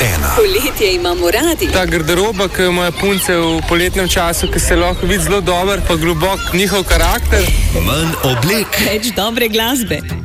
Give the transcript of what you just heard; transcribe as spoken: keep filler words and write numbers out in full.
ena. Poletje imamo radi. Ta garderoba, ki jo imajo punce v poletnem času, ki se lahko vidi zelo dober, pa globok njihov karakter. Manj oblek. Več dobre glasbe.